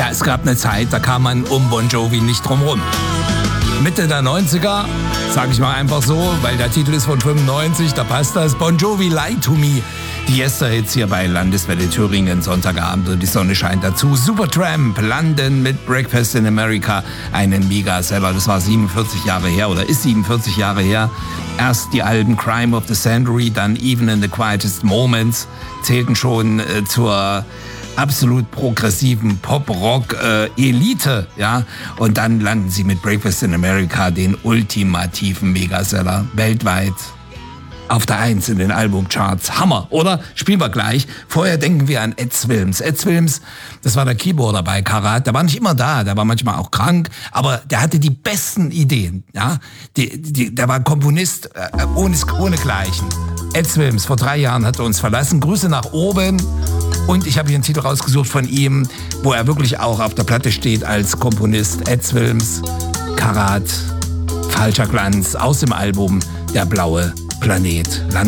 Ja, es gab eine Zeit, da kam man um Bon Jovi nicht drum rum. Mitte der 90er, sag ich mal einfach so, weil der Titel ist von 95, da passt das. Bon Jovi, Lie to Me. Die Yesterhits hier bei Landeswelle Thüringen, Sonntagabend und die Sonne scheint dazu. Supertramp, London mit Breakfast in America, einen Megaseller. Das war 47 Jahre her oder ist 47 Jahre her. Erst die Alben Crime of the Century, dann Even in the Quietest Moments zählten schon zur absolut progressiven Pop-Rock-Elite, ja. Und dann landen sie mit Breakfast in America, den ultimativen Megaseller weltweit. Auf der 1 in den Albumcharts. Hammer, oder? Spielen wir gleich. Vorher denken wir an Ed Svilms. Ed Svilms, das war der Keyboarder bei Karat. Der war nicht immer da, der war manchmal auch krank, aber der hatte die besten Ideen. Ja? Der war Komponist ohnegleichen. Ed Svilms, vor 3 Jahren hat er uns verlassen. Grüße nach oben. Und ich habe hier einen Titel rausgesucht von ihm, wo er wirklich auch auf der Platte steht als Komponist. Ed Svilms, Karat, Falscher Glanz aus dem Album Der blaue Planet.